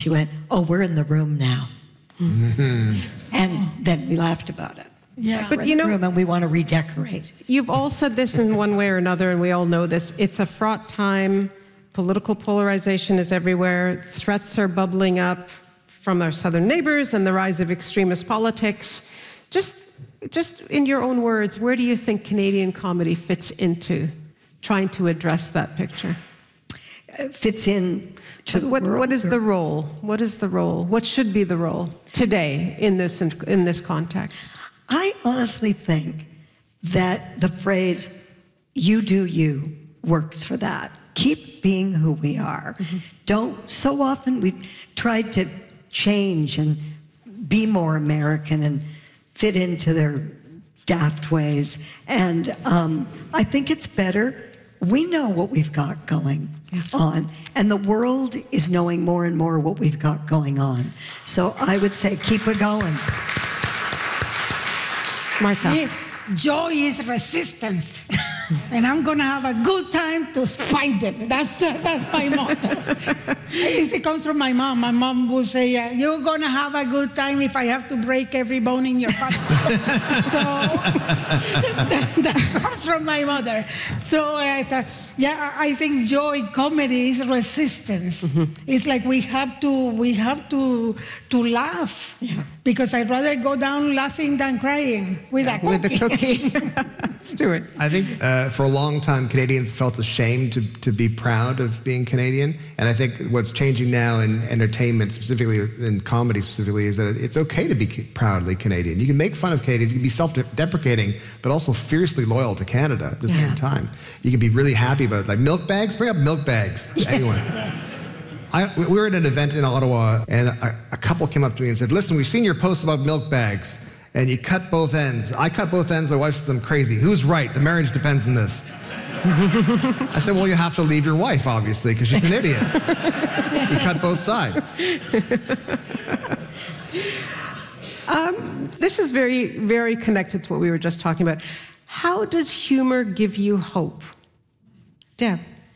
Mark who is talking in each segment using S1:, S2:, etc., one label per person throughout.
S1: She went, "Oh, we're in the room now." And then we laughed about it.
S2: Yeah,
S1: but you know, room and we want to redecorate.
S2: You've all said this in one way or another, and we all know this. It's a fraught time. Political polarization is everywhere. Threats are bubbling up from our southern neighbors and the rise of extremist politics. Just in your own words, where do you think Canadian comedy fits into trying to address that picture?
S1: Fits in to the world.
S2: What is the role? What is the role? What should be the role today in this context?
S1: I honestly think that the phrase "you do you" works for that. Keep being who we are. So often we've tried to change and be more American and fit into their daft ways. And I think it's better. We know what we've got going on, and the world is knowing more and more what we've got going on. So I would say keep it going.
S2: Marta.
S3: Joy is resistance. And I'm going to have a good time to fight them. That's my motto. It comes from my mom. My mom will say, "You're going to have a good time if I have to break every bone in your body." So that comes from my mother. So I think joy comedy is resistance. It's like we have to laugh, because I'd rather go down laughing than crying with a cookie.
S2: With the cookie. Stuart.
S4: I think for a long time, Canadians felt ashamed to be proud of being Canadian. And I think what's changing now in entertainment, specifically in comedy specifically, is that it's okay to be proudly Canadian. You can make fun of Canadians, you can be self-deprecating, but also fiercely loyal to Canada at the same time. You can be really happy about it. Like milk bags, bring up milk bags to anyone. We were at an event in Ottawa, and a couple came up to me and said, "Listen, we've seen your post about milk bags, and you cut both ends. I cut both ends, my wife says I'm crazy. Who's right? The marriage depends on this." I said, "Well, you have to leave your wife, obviously, because she's an idiot. You cut both sides."
S2: This is very, very connected to what we were just talking about. How does humor give you hope? Deb.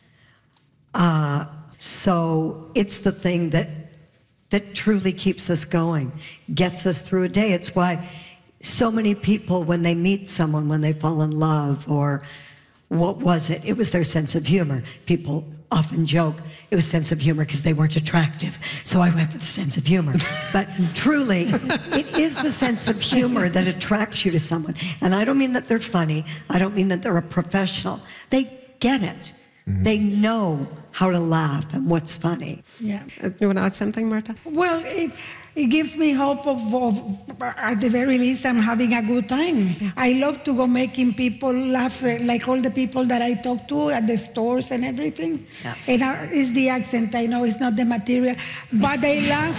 S1: So it's the thing that truly keeps us going, gets us through a day. It's why so many people, when they meet someone, when they fall in love, or what was it? It was their sense of humor. People often joke it was sense of humor because they weren't attractive. So I went for the sense of humor. But truly, it is the sense of humor that attracts you to someone. And I don't mean that they're funny. I don't mean that they're a professional. They get it. They know how to laugh and what's funny.
S3: Yeah.
S2: You want to add something, Marta?
S3: Well, it gives me hope of at the very least, I'm having a good time. Yeah. I love to go making people laugh, like all the people that I talk to at the stores and everything. Yeah. And it's the accent, I know it's not the material, but they laugh.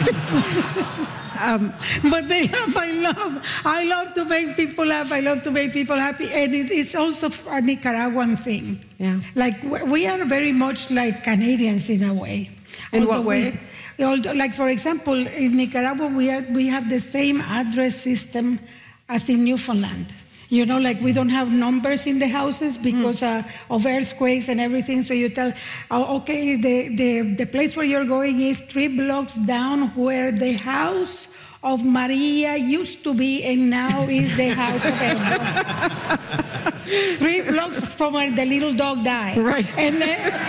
S3: But they laugh, I love to make people laugh, I love to make people happy, and it's also a Nicaraguan thing. Yeah. Like, we are very much like Canadians in a way.
S2: In what way?
S3: Like, for example, in Nicaragua, we have the same address system as in Newfoundland. You know, like, we don't have numbers in the houses because of earthquakes and everything. So you tell, okay, the place where you're going is 3 blocks down where the house of Maria used to be, and now is the house of Edward. 3 blocks from where the little dog died.
S2: Right.
S3: And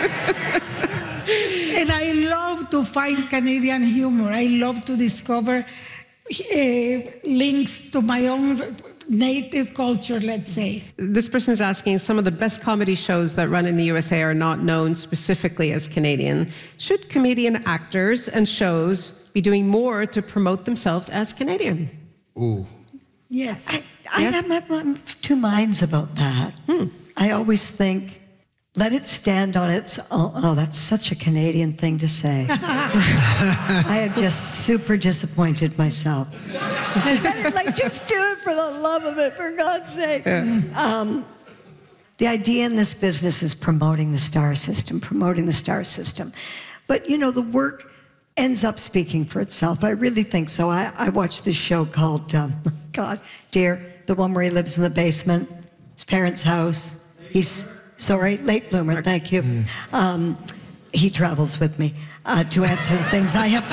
S3: I love to find Canadian humor. I love to discover links to my own native culture, let's say.
S2: This person is asking, some of the best comedy shows that run in the USA are not known specifically as Canadian. Should comedian actors and shows be doing more to promote themselves as Canadian?
S4: Ooh.
S3: Yes.
S1: I'm of two minds about that. I always think, let it stand on its own. Oh, that's such a Canadian thing to say. I am just super disappointed myself. Like, just do it for the love of it, for God's sake. Yeah. The idea in this business is promoting the star system. But, you know, the work ends up speaking for itself. I really think so. I watched this show called, the one where he lives in the basement, his parents' house. He's... Sorry, late bloomer, thank you. he travels with me to answer things I have